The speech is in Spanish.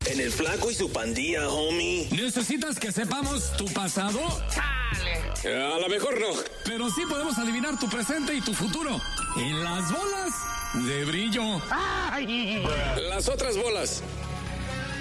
En el Flaco y su pandilla, homie. ¿Necesitas que sepamos tu pasado? ¡Chale! A lo mejor no. Pero sí podemos adivinar tu presente y tu futuro. En las bolas de brillo. Las otras bolas.